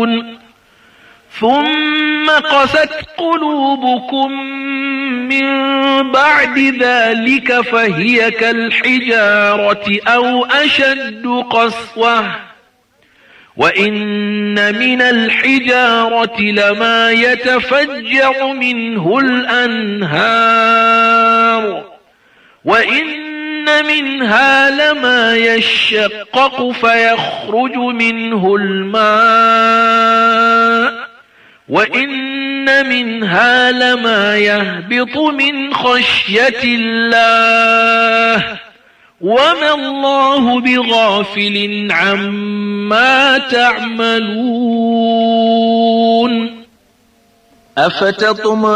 ثم قست قلوبكم من بعد ذلك فهي كالحجارة أو أشد قسوة وإن من الحجارة لما يتفجر منه الأنهار وإن منها لما يشقق فيخرج منه الماء وإن منها لما يهبط من خشية الله وما الله بغافل عما تعملون.